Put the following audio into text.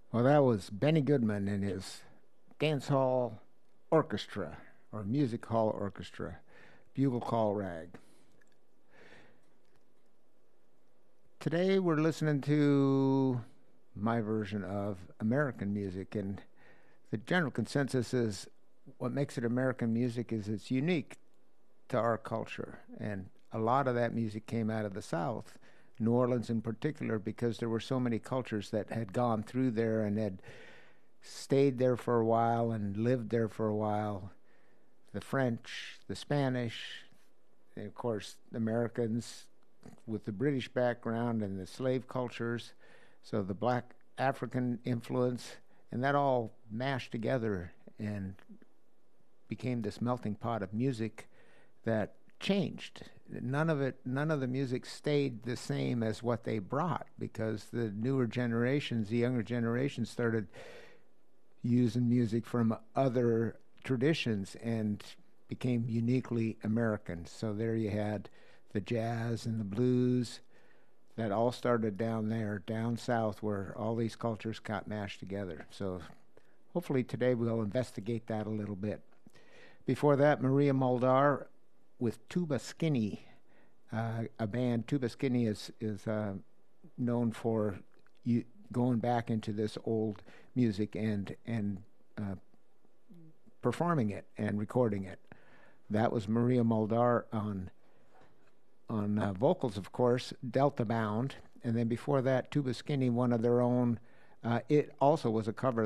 Well, that was Benny Goodman and his dance hall orchestra or music hall orchestra, Bugle Call Rag. Today we're listening to my version of American music, and the general consensus is what makes it American music is it's unique to our culture, and a lot of that music came out of the South, New Orleans in particular, because there were so many cultures that had gone through there and had stayed there for a while and lived there for a while. The French, the Spanish, and of course the Americans with the British background and the slave cultures, so the black African influence, and that all mashed together and became this melting pot of music that changed. None of the music stayed the same as what they brought because the newer generations, the younger generations, started using music from other traditions and became uniquely American. So there you had the jazz and the blues that all started down there, down south, where all these cultures got mashed together. So hopefully today we'll investigate that a little bit. Before that, Maria Muldaur with Tuba Skinny, a band. Tuba Skinny is known for going back into this old music and performing it and recording it. That was Maria Muldaur on vocals, of course, Delta Bound, and then before that, Tuba Skinny, one of their own. It also was a cover